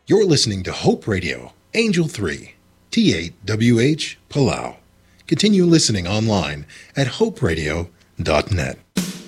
You're listening to Hope Radio, Angel 3, T8WH, Palau. Continue listening online at hoperadio.net.